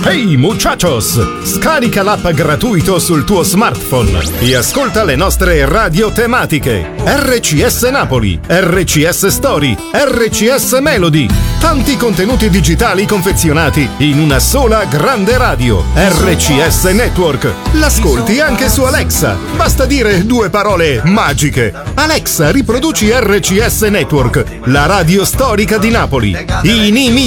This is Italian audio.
Hey muchachos! Scarica l'app gratuito sul tuo smartphone e ascolta le nostre radio tematiche. RCS Napoli, RCS Story, RCS Melody. Tanti contenuti digitali confezionati in una sola grande radio. RCS Network. L'ascolti anche su Alexa. Basta dire due parole magiche. Alexa, riproduci RCS Network, la radio storica di Napoli.